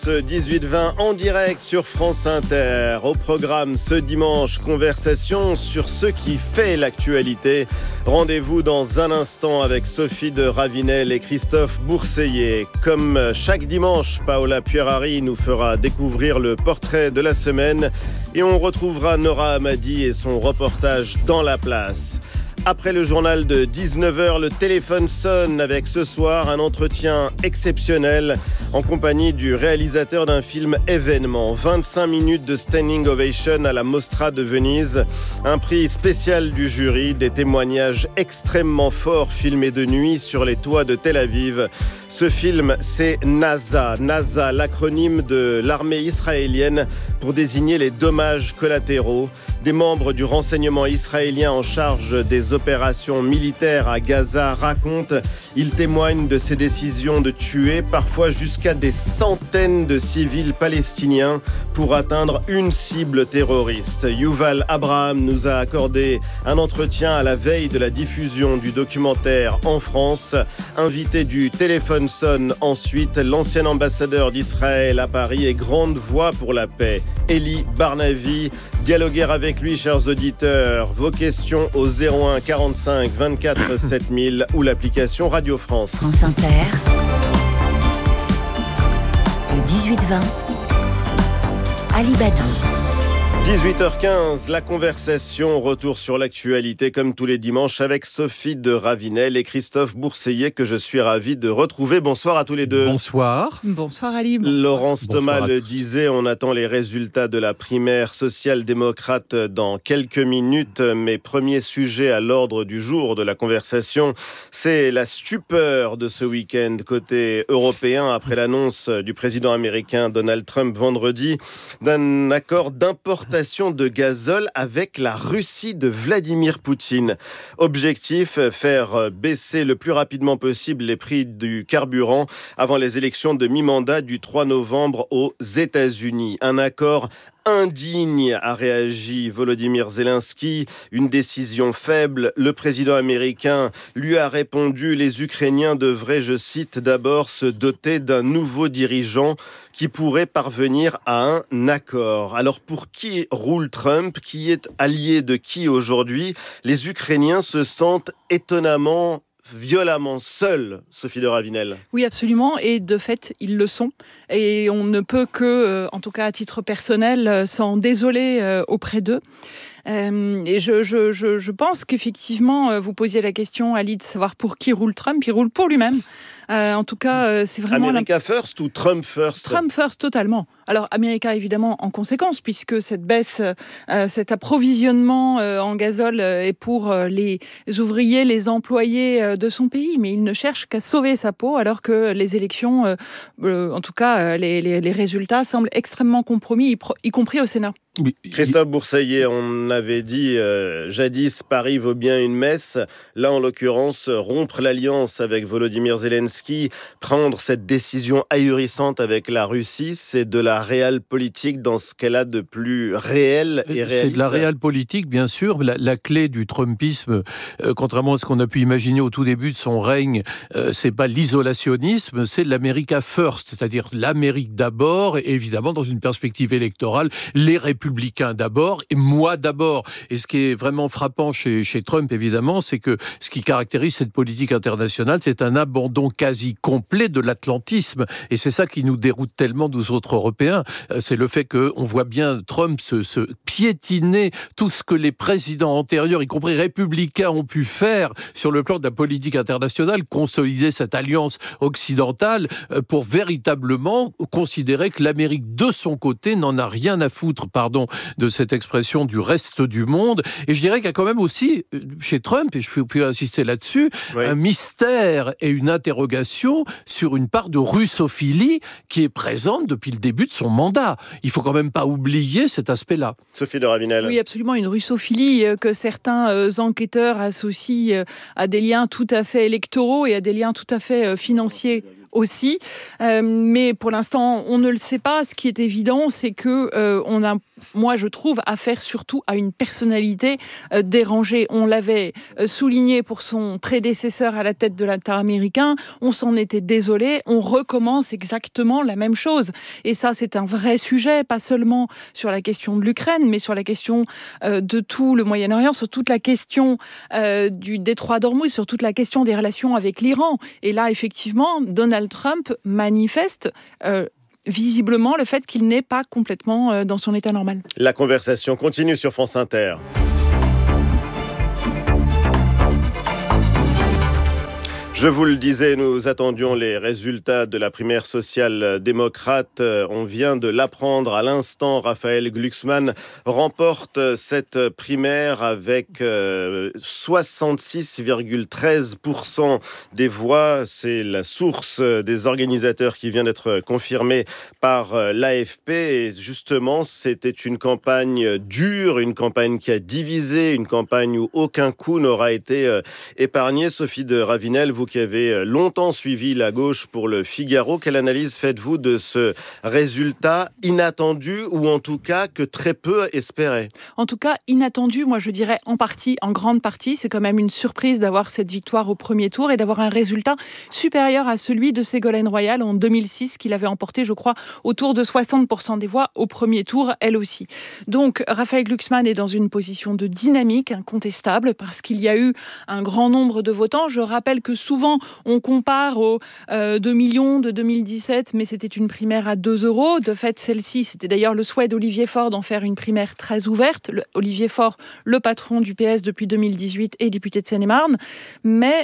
Ce 18-20 en direct sur France Inter. Au programme ce dimanche, conversation sur ce qui fait l'actualité. Rendez-vous dans un instant avec Sophie de Ravinel et Christophe Bourseiller. Comme chaque dimanche, Paola Puerari nous fera découvrir le portrait de la semaine et on retrouvera Nora Hamadi et son reportage dans la place. Après le journal de 19h, le téléphone sonne avec ce soir un entretien exceptionnel en compagnie du réalisateur d'un film événement. 25 minutes de standing ovation à la Mostra de Venise. Un prix spécial du jury, des témoignages extrêmement forts filmés de nuit sur les toits de Tel Aviv. Ce film, c'est NASA. NASA, l'acronyme de l'armée israélienne pour désigner les dommages collatéraux. Des membres du renseignement israélien en charge des opérations militaires à Gaza racontent. Ils témoignent de ces décisions de tuer parfois jusqu'à des centaines de civils palestiniens pour atteindre une cible terroriste. Yuval Abraham nous a accordé un entretien à la veille de la diffusion du documentaire en France. Invité du téléphone sonne ensuite l'ancien ambassadeur d'Israël à Paris et grande voix pour la paix, Eli Barnavi. Dialoguer avec lui, chers auditeurs. Vos questions au 01 45 24 7000 ou l'application Radio France. France Inter. Le 18-20. Ali Badou. 18h15, la conversation, retour sur l'actualité comme tous les dimanches avec Sophie de Ravinel et Christophe Bourseiller que je suis ravi de retrouver. Bonsoir à tous les deux. Bonsoir. Bonsoir Ali. Bonsoir. Laurence Thomas le disait, on attend les résultats de la primaire social-démocrate dans quelques minutes. Mes premiers sujets à l'ordre du jour de la conversation, c'est la stupeur de ce week-end côté européen après l'annonce du président américain Donald Trump vendredi d'un accord d'importation de gazole avec la Russie de Vladimir Poutine. Objectif, faire baisser le plus rapidement possible les prix du carburant avant les élections de mi-mandat du 3 novembre aux États-Unis. Un accord indigne, a réagi Volodymyr Zelensky. Une décision faible. Le président américain lui a répondu: les Ukrainiens devraient, je cite, d'abord se doter d'un nouveau dirigeant qui pourrait parvenir à un accord. Alors pour qui roule Trump? Qui est allié de qui aujourd'hui? Les Ukrainiens se sentent étonnamment violemment seuls, Sophie de Ravinel. Oui, absolument. Et de fait, ils le sont. Et on ne peut que, en tout cas à titre personnel, s'en désoler auprès d'eux. Et je pense qu'effectivement, vous posiez la question, Ali, de savoir pour qui roule Trump. Il roule pour lui-même. En tout cas, c'est vraiment... America first ou Trump first? Trump first, totalement. Alors, America, évidemment, en conséquence, puisque cette baisse, cet approvisionnement en gazole est pour les ouvriers, les employés de son pays. Mais il ne cherche qu'à sauver sa peau, alors que les élections, en tout cas, les résultats semblent extrêmement compromis, y compris au Sénat. Oui. Christophe Bourseiller, on avait dit jadis Paris vaut bien une messe. Là, en l'occurrence, rompre l'alliance avec Volodymyr Zelensky, prendre cette décision ahurissante avec la Russie, c'est de la réelle politique dans ce qu'elle a de plus réel et réaliste. C'est de la réelle politique, bien sûr. La clé du Trumpisme, contrairement à ce qu'on a pu imaginer au tout début de son règne, c'est pas l'isolationnisme, c'est l'America first, c'est-à-dire l'Amérique d'abord, et évidemment dans une perspective électorale, les républicains d'abord et moi d'abord. Et ce qui est vraiment frappant chez Trump, évidemment, c'est que ce qui caractérise cette politique internationale, c'est un abandon quasi complet de l'atlantisme. Et c'est ça qui nous déroute tellement, nous autres Européens. C'est le fait qu'on voit bien Trump se piétiner tout ce que les présidents antérieurs, y compris républicains, ont pu faire sur le plan de la politique internationale, consolider cette alliance occidentale pour véritablement considérer que l'Amérique, de son côté, n'en a rien à foutre, pardon, de cette expression du reste du monde. Et je dirais qu'il y a quand même aussi, chez Trump, et je peux insister là-dessus, oui, un mystère et une interrogation sur une part de russophilie qui est présente depuis le début de son mandat. Il ne faut quand même pas oublier cet aspect-là. Sophie de Ravinel. Oui, absolument, une russophilie que certains enquêteurs associent à des liens tout à fait électoraux et à des liens tout à fait financiers aussi, mais pour l'instant on ne le sait pas. Ce qui est évident, c'est que on a moi je trouve, affaire surtout à une personnalité dérangée. On l'avait souligné pour son prédécesseur à la tête de l'Interaméricain, on s'en était désolé, on recommence exactement la même chose. Et ça, c'est un vrai sujet, pas seulement sur la question de l'Ukraine, mais sur la question de tout le Moyen-Orient, sur toute la question du détroit d'Ormuz, sur toute la question des relations avec l'Iran. Et là, effectivement, Donald Trump manifeste visiblement le fait qu'il n'est pas complètement dans son état normal. La conversation continue sur France Inter. Je vous le disais, nous attendions les résultats de la primaire social-démocrate. On vient de l'apprendre à l'instant. Raphaël Glucksmann remporte cette primaire avec 66,13% des voix. C'est la source des organisateurs qui vient d'être confirmée par l'AFP. Et justement, c'était une campagne dure, une campagne qui a divisé, une campagne où aucun coup n'aura été épargné. Sophie de Ravinel, vous qui avez longtemps suivi la gauche pour le Figaro, quelle analyse faites-vous de ce résultat inattendu ou en tout cas que très peu espéraient ? En tout cas, inattendu, moi je dirais en partie, en grande partie. C'est quand même une surprise d'avoir cette victoire au premier tour et d'avoir un résultat supérieur à celui de Ségolène Royal en 2006, qu'il avait emporté, je crois, autour de 60% des voix au premier tour, elle aussi. Donc, Raphaël Glucksmann est dans une position de dynamique incontestable parce qu'il y a eu un grand nombre de votants. Je rappelle que souvent, on compare aux 2 millions de 2017, mais c'était une primaire à 2 €. De fait, celle-ci, c'était d'ailleurs le souhait d'Olivier Faure d'en faire une primaire très ouverte. Olivier Faure, le patron du PS depuis 2018 et député de Seine-et-Marne. Mais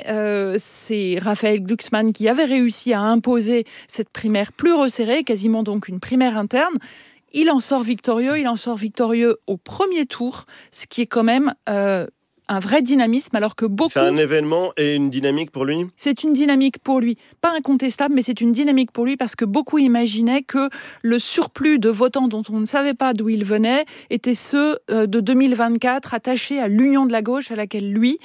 c'est Raphaël Glucksmann qui avait réussi à imposer cette primaire plus resserrée, quasiment donc une primaire interne. Il en sort victorieux au premier tour, ce qui est quand même un vrai dynamisme, alors que beaucoup... C'est un événement et une dynamique pour lui ? C'est une dynamique pour lui, pas incontestable, mais c'est une dynamique pour lui parce que beaucoup imaginaient que le surplus de votants dont on ne savait pas d'où ils venaient étaient ceux de 2024 attachés à l'union de la gauche à laquelle lui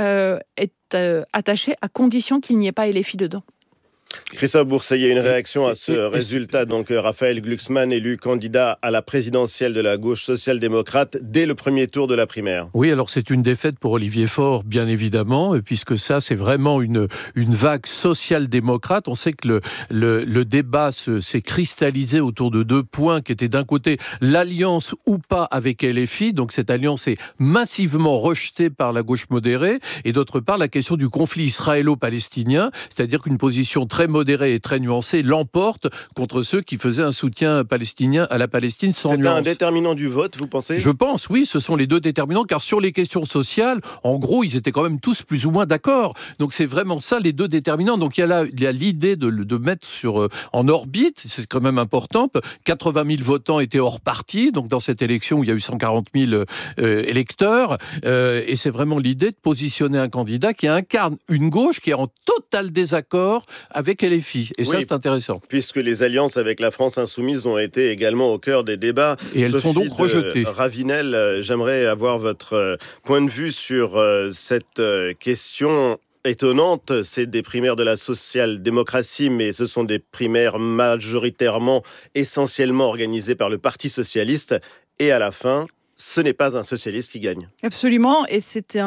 est attaché à condition qu'il n'y ait pas LFI dedans. Christophe Bourseillet, une réaction à ce résultat. Donc, Raphaël Glucksmann élu candidat à la présidentielle de la gauche social-démocrate dès le premier tour de la primaire. Oui, alors c'est une défaite pour Olivier Faure, bien évidemment, puisque ça, c'est vraiment une vague social-démocrate. On sait que le débat s'est cristallisé autour de 2 points qui étaient d'un côté l'alliance ou pas avec LFI. Donc, cette alliance est massivement rejetée par la gauche modérée. Et d'autre part, la question du conflit israélo-palestinien, c'est-à-dire qu'une position très modérée et très nuancée l'emporte contre ceux qui faisaient un soutien palestinien à la Palestine sans nuance. C'est un déterminant du vote, vous pensez ? Je pense, oui, ce sont les 2 déterminants, car sur les questions sociales, en gros, ils étaient quand même tous plus ou moins d'accord. Donc c'est vraiment ça, les 2 déterminants. Donc il y a l'idée de mettre en orbite, c'est quand même important. 80 000 votants étaient hors parti, donc dans cette élection où il y a eu 140 000 électeurs. Et c'est vraiment l'idée de positionner un candidat qui incarne une gauche qui est en total désaccord avec LFI. Et oui, ça, c'est intéressant. Puisque les alliances avec la France insoumise ont été également au cœur des débats. Et elles sont donc rejetées. Ravinel, j'aimerais avoir votre point de vue sur cette question étonnante. C'est des primaires de la social-démocratie, mais ce sont des primaires majoritairement, essentiellement organisées par le Parti socialiste. Et à la fin, ce n'est pas un socialiste qui gagne. Absolument. Et c'était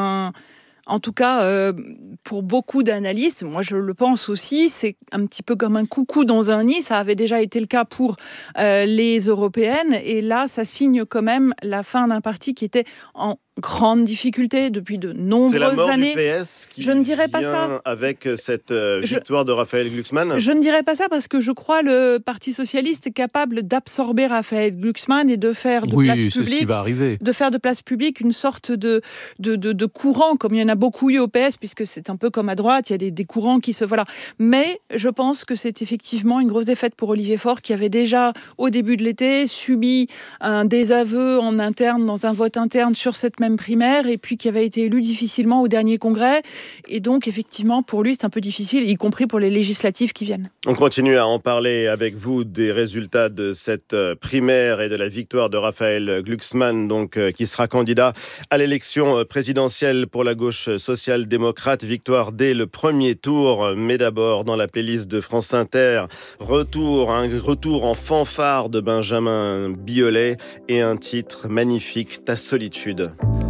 en tout cas, pour beaucoup d'analystes, moi je le pense aussi, c'est un petit peu comme un coucou dans un nid. Ça avait déjà été le cas pour les européennes. Et là, ça signe quand même la fin d'un parti qui était en grande difficulté depuis de nombreuses années. C'est la mort du PS qui je ne dirais pas ça. Avec cette victoire de Raphaël Glucksmann. Je ne dirais pas ça parce que je crois le Parti socialiste est capable d'absorber Raphaël Glucksmann et de faire de place publique, c'est ce qui va arriver. De faire de place publique une sorte de courant, comme il y en a beaucoup eu au PS, puisque c'est un peu comme à droite, il y a des courants qui se... Voilà. Mais je pense que c'est effectivement une grosse défaite pour Olivier Faure, qui avait déjà, au début de l'été, subi un désaveu en interne, dans un vote interne sur cette même 4e primaire et puis qui avait été élu difficilement au dernier congrès. Et donc, effectivement, pour lui, c'est un peu difficile, y compris pour les législatives qui viennent. On continue à en parler avec vous des résultats de cette primaire et de la victoire de Raphaël Glucksmann, donc, qui sera candidat à l'élection présidentielle pour la gauche social-démocrate. Victoire dès le premier tour, mais d'abord dans la playlist de France Inter, un retour en fanfare de Benjamin Biolay et un titre magnifique, Ta solitude.